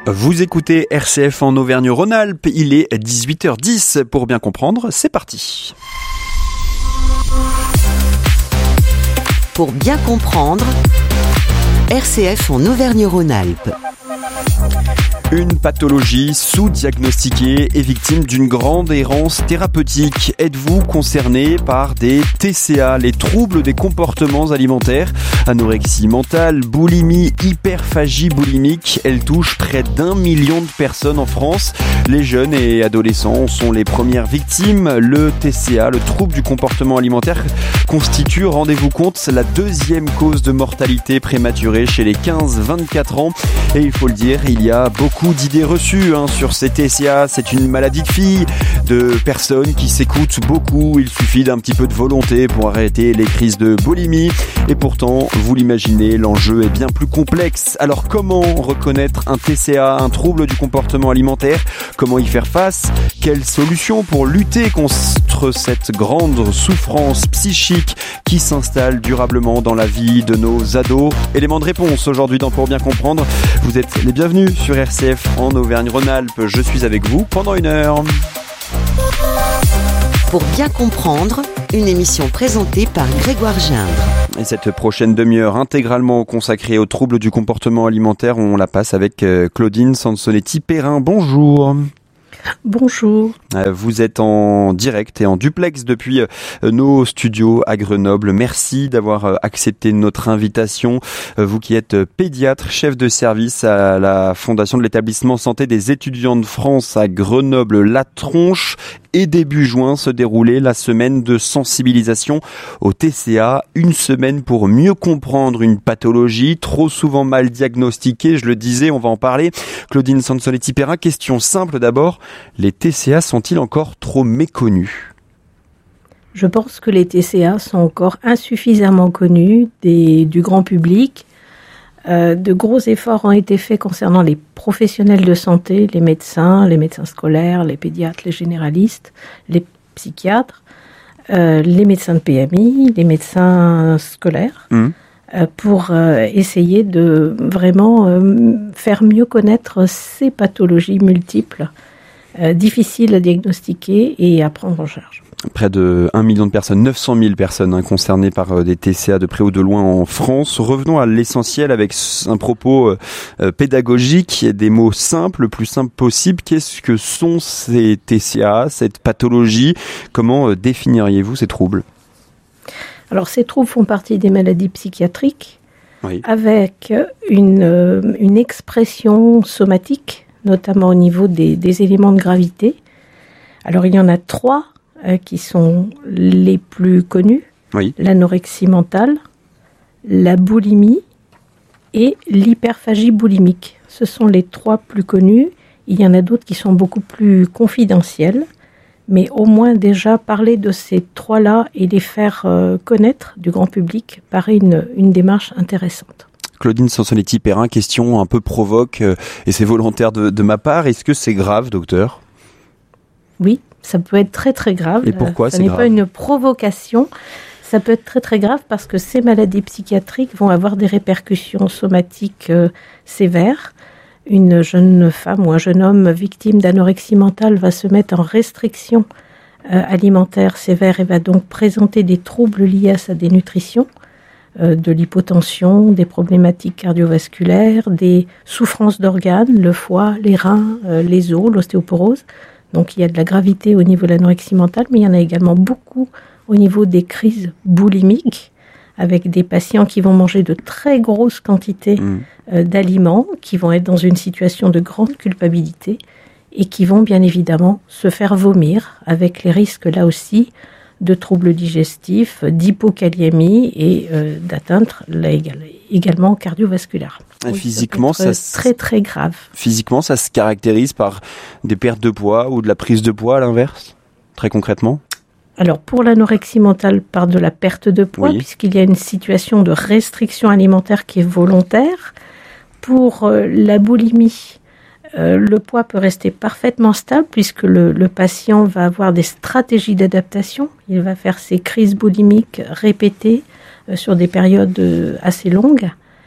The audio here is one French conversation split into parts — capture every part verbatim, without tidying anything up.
Vous écoutez R C F en Auvergne-Rhône-Alpes, il est dix-huit heures dix. Pour bien comprendre, c'est parti. Pour bien comprendre, R C F en Auvergne-Rhône-Alpes. Une pathologie sous-diagnostiquée et victime d'une grande errance thérapeutique. Êtes-vous concerné par des T C A, les troubles des comportements alimentaires? Anorexie mentale, boulimie, hyperphagie boulimique, elle touche près d'un million de personnes en France. Les jeunes et adolescents sont les premières victimes. Le T C A, le trouble du comportement alimentaire, constitue, rendez-vous compte, la deuxième cause de mortalité prématurée chez les quinze vingt-quatre ans. Et il faut le dire, il y a beaucoup Beaucoup d'idées reçues hein, sur ces T C A. C'est une maladie de filles, de personnes qui s'écoutent beaucoup. Il suffit d'un petit peu de volonté pour arrêter les crises de boulimie. Et pourtant, vous l'imaginez, l'enjeu est bien plus complexe. Alors comment reconnaître un T C A, un trouble du comportement alimentaire? Comment y faire face? Quelles solutions pour lutter contre cette grande souffrance psychique qui s'installe durablement dans la vie de nos ados? Élément de réponse aujourd'hui dans Pour bien comprendre. Vous êtes les bienvenus sur R C F en Auvergne-Rhône-Alpes. Je suis avec vous pendant une heure. Pour bien comprendre, une émission présentée par Grégoire Gindre. Et cette prochaine demi-heure intégralement consacrée aux troubles du comportement alimentaire, on la passe avec Claudine Sansonetti-Perrin. Bonjour. Bonjour. Vous êtes en direct et en duplex depuis nos studios à Grenoble. Merci d'avoir accepté notre invitation. Vous qui êtes pédiatre, chef de service à la fondation de l'établissement santé des étudiants de France à Grenoble-La Tronche. Et début juin se déroulait la semaine de sensibilisation au T C A. Une semaine pour mieux comprendre une pathologie trop souvent mal diagnostiquée. Je le disais, on va en parler. Claudine Sansonetti-Perrin, question simple d'abord. Les T C A sont-ils encore trop méconnus? Je pense que les T C A sont encore insuffisamment connus des, du grand public. Euh, de gros efforts ont été faits concernant les professionnels de santé, les médecins, les médecins scolaires, les pédiatres, les généralistes, les psychiatres, euh, les médecins de P M I, les médecins scolaires, mmh. euh, pour euh, essayer de vraiment euh, faire mieux connaître ces pathologies multiples, euh, difficiles à diagnostiquer et à prendre en charge. Près de un million de personnes, neuf cent mille personnes hein, concernées par euh, des T C A de près ou de loin en France. Revenons à l'essentiel avec un propos euh, pédagogique, des mots simples, le plus simple possible. Qu'est-ce que sont ces T C A, cette pathologie? Comment euh, définiriez-vous ces troubles? Alors ces troubles font partie des maladies psychiatriques, oui, avec une, euh, une expression somatique, notamment au niveau des, des éléments de gravité. Alors il y en a trois Euh, qui sont les plus connus, oui. L'anorexie mentale, la boulimie et l'hyperphagie boulimique. Ce sont les trois plus connus. Il y en a d'autres qui sont beaucoup plus confidentiels, mais au moins déjà parler de ces trois-là et les faire euh, connaître du grand public paraît une, une démarche intéressante. Claudine Sansonetti-Perrin, question un peu provoque, euh, et c'est volontaire de, de ma part. Est-ce que c'est grave, docteur? Oui. Ça peut être très très grave. Et pourquoi ça c'est n'est grave? pas une provocation. Ça peut être très très grave parce que ces maladies psychiatriques vont avoir des répercussions somatiques euh, sévères. Une jeune femme ou un jeune homme victime d'anorexie mentale va se mettre en restriction euh, alimentaire sévère et va donc présenter des troubles liés à sa dénutrition, euh, de l'hypotension, des problématiques cardiovasculaires, des souffrances d'organes, le foie, les reins, euh, les os, l'ostéoporose. Donc il y a de la gravité au niveau de l'anorexie mentale, mais il y en a également beaucoup au niveau des crises boulimiques, avec des patients qui vont manger de très grosses quantités mmh. euh, d'aliments, qui vont être dans une situation de grande culpabilité et qui vont bien évidemment se faire vomir, avec les risques là aussi de troubles digestifs, d'hypokaliémie et euh, d'atteinte là, également cardiovasculaire. Et oui, physiquement, ça, ça très très grave. Physiquement, ça se caractérise par des pertes de poids ou de la prise de poids à l'inverse, très concrètement? Alors pour l'anorexie mentale, par de la perte de poids, oui, puisqu'il y a une situation de restriction alimentaire qui est volontaire. Pour euh, la boulimie, euh, le poids peut rester parfaitement stable puisque le, le patient va avoir des stratégies d'adaptation. Il va faire ses crises boulimiques répétées euh, sur des périodes euh, assez longues.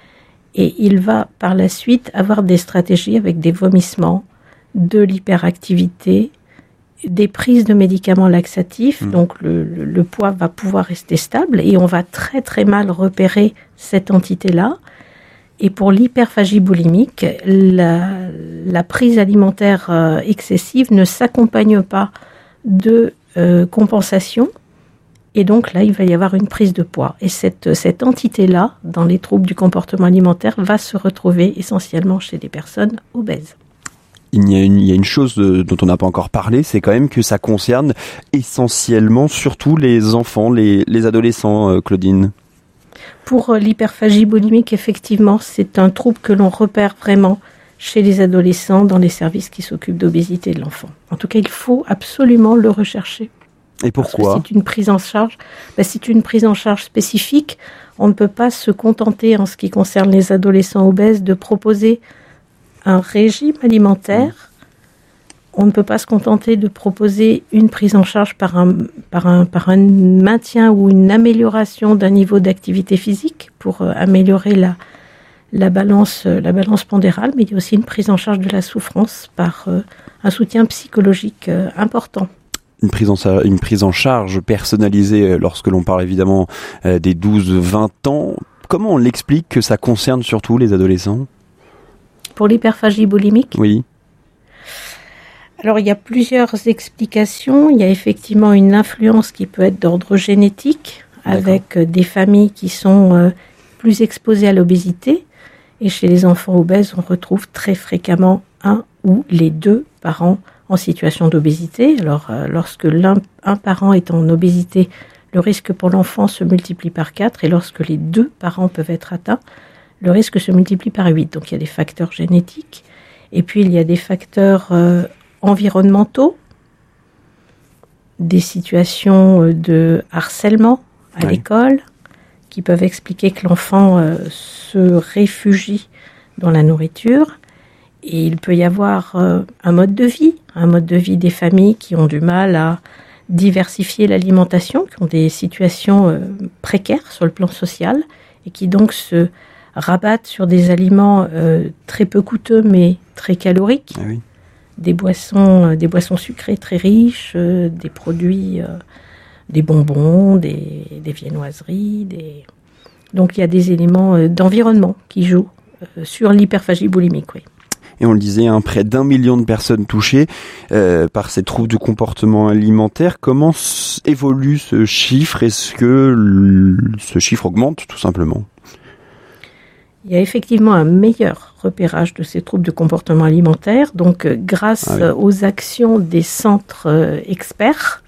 Et il va par la suite avoir des stratégies avec des vomissements, de l'hyperactivité, des prises de médicaments laxatifs, mmh. donc le, le, le poids va pouvoir rester stable et on va très très mal repérer cette entité-là. Et pour l'hyperphagie boulimique, la, la prise alimentaire euh, excessive ne s'accompagne pas de euh, compensation. Et donc là, il va y avoir une prise de poids. Et cette, cette entité-là, dans les troubles du comportement alimentaire, va se retrouver essentiellement chez des personnes obèses. Il y a une, il y a une chose dont on n'a pas encore parlé, c'est quand même que ça concerne essentiellement, surtout les enfants, les, les adolescents, Claudine. Pour l'hyperphagie boulimique, effectivement, c'est un trouble que l'on repère vraiment chez les adolescents dans les services qui s'occupent d'obésité de l'enfant. En tout cas, il faut absolument le rechercher. Et pourquoi ? C'est une prise en charge. Ben, c'est une prise en charge spécifique. On ne peut pas se contenter, en ce qui concerne les adolescents obèses, de proposer un régime alimentaire. On ne peut pas se contenter de proposer une prise en charge par un, par un, par un maintien ou une amélioration d'un niveau d'activité physique pour euh, améliorer la, la, balance, euh, la balance pondérale, mais il y a aussi une prise en charge de la souffrance par euh, un soutien psychologique euh, important. Une prise, en, une prise en charge personnalisée lorsque l'on parle évidemment euh, des douze vingt ans. Comment on l'explique que ça concerne surtout les adolescents ? Pour l'hyperphagie boulimique ? Oui. Alors, il y a plusieurs explications. Il y a effectivement une influence qui peut être d'ordre génétique, avec D'accord. des familles qui sont euh, plus exposées à l'obésité. Et chez les enfants obèses, on retrouve très fréquemment un ou les deux parents en situation d'obésité. Alors, euh, lorsque l'un un parent est en obésité, le risque pour l'enfant se multiplie par quatre. Et lorsque les deux parents peuvent être atteints, le risque se multiplie par huit. Donc, il y a des facteurs génétiques. Et puis, il y a des facteurs euh, environnementaux, des situations de harcèlement à oui. l'école, qui peuvent expliquer que l'enfant euh, se réfugie dans la nourriture. Et il peut y avoir euh, un mode de vie, un mode de vie des familles qui ont du mal à diversifier l'alimentation, qui ont des situations euh, précaires sur le plan social, et qui donc se rabattent sur des aliments euh, très peu coûteux, mais très caloriques. Ah oui. Des boissons, euh, des boissons sucrées très riches, euh, des produits, euh, des bonbons, des, des viennoiseries. Des... Donc il y a des éléments euh, d'environnement qui jouent euh, sur l'hyperphagie boulimique, oui. Et on le disait, hein, près d'un million de personnes touchées euh, par ces troubles du comportement alimentaire. Comment s- évolue ce chiffre ? Est-ce que l- ce chiffre augmente tout simplement ? Il y a effectivement un meilleur repérage de ces troubles de comportement alimentaire. Donc, euh, grâce ah oui. aux actions des centres euh, experts,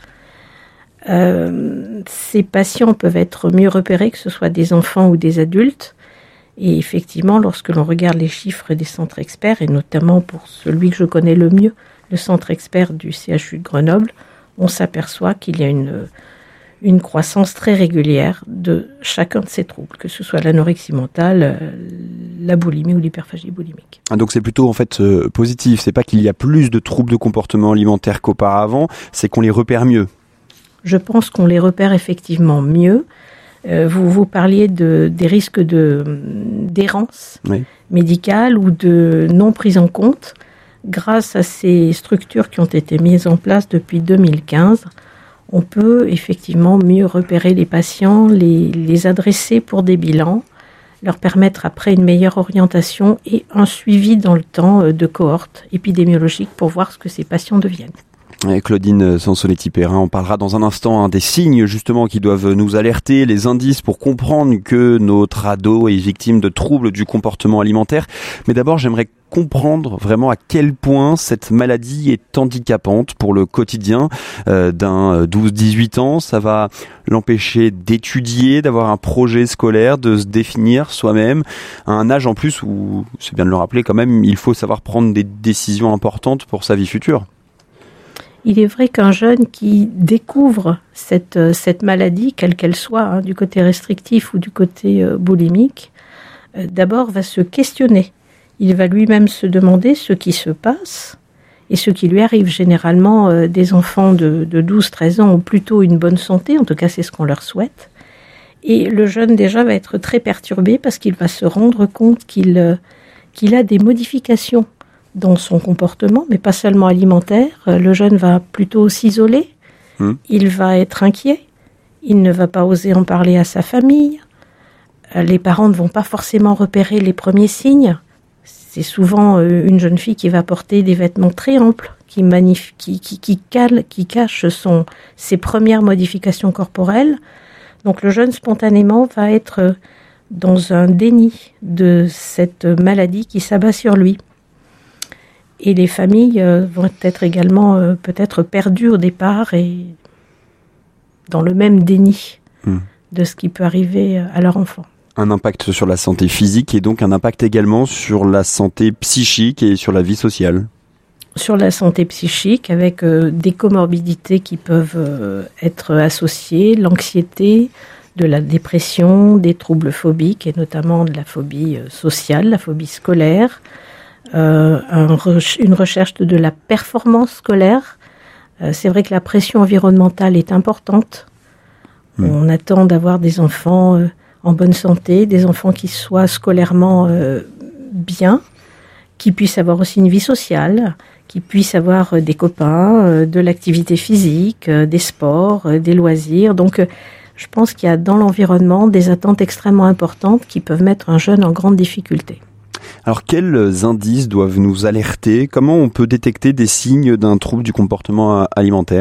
euh, ces patients peuvent être mieux repérés, que ce soit des enfants ou des adultes. Et effectivement, lorsque l'on regarde les chiffres des centres experts, et notamment pour celui que je connais le mieux, le centre expert du C H U de Grenoble, on s'aperçoit qu'il y a une... une croissance très régulière de chacun de ces troubles, que ce soit l'anorexie mentale, la boulimie ou l'hyperphagie boulimique. Ah, donc c'est plutôt en fait euh, positif, c'est pas qu'il y a plus de troubles de comportement alimentaire qu'auparavant, c'est qu'on les repère mieux. Je pense qu'on les repère effectivement mieux. Euh, vous, vous parliez de, des risques de, d'errance oui. médicale ou de non prise en compte. Grâce à ces structures qui ont été mises en place depuis deux mille quinze, on peut effectivement mieux repérer les patients, les, les adresser pour des bilans, leur permettre après une meilleure orientation et un suivi dans le temps de cohorte épidémiologique pour voir ce que ces patients deviennent. Claudine Sansonetti-Perrin, on parlera dans un instant hein, des signes justement qui doivent nous alerter, les indices pour comprendre que notre ado est victime de troubles du comportement alimentaire. Mais d'abord, j'aimerais comprendre vraiment à quel point cette maladie est handicapante pour le quotidien euh, d'un douze dix-huit ans. Ça va l'empêcher d'étudier, d'avoir un projet scolaire, de se définir soi-même, à un âge en plus où, c'est bien de le rappeler quand même, il faut savoir prendre des décisions importantes pour sa vie future. Il est vrai qu'un jeune qui découvre cette, cette maladie, quelle qu'elle soit, hein, du côté restrictif ou du côté euh, boulimique, euh, d'abord va se questionner. Il va lui-même se demander ce qui se passe et ce qui lui arrive. Généralement, euh, des enfants de, de douze treize ans ont plutôt une bonne santé, en tout cas c'est ce qu'on leur souhaite. Et le jeune déjà va être très perturbé parce qu'il va se rendre compte qu'il, euh, qu'il a des modifications dans son comportement, mais pas seulement alimentaire. Le jeune va plutôt s'isoler, mmh. il va être inquiet, il ne va pas oser en parler à sa famille. Les parents ne vont pas forcément repérer les premiers signes. C'est souvent euh, une jeune fille qui va porter des vêtements très amples, qui, magnif- qui, qui, qui, cale, qui cache son, ses premières modifications corporelles. Donc le jeune, spontanément, va être dans un déni de cette maladie qui s'abat sur lui. Et les familles euh, vont être également euh, peut-être perdues au départ et dans le même déni mmh. de ce qui peut arriver à leur enfant. Un impact sur la santé physique et donc un impact également sur la santé psychique et sur la vie sociale. Sur la santé psychique, avec euh, des comorbidités qui peuvent euh, être associées, l'anxiété, de la dépression, des troubles phobiques et notamment de la phobie euh, sociale, la phobie scolaire, euh, un re- une recherche de, de la performance scolaire. Euh, c'est vrai que la pression environnementale est importante. Mmh. On attend d'avoir des enfants euh, en bonne santé, des enfants qui soient scolairement euh, bien, qui puissent avoir aussi une vie sociale, qui puissent avoir des copains, de l'activité physique, des sports, des loisirs. Donc, je pense qu'il y a dans l'environnement des attentes extrêmement importantes qui peuvent mettre un jeune en grande difficulté. Alors, quels indices doivent nous alerter ? Comment on peut détecter des signes d'un trouble du comportement alimentaire ?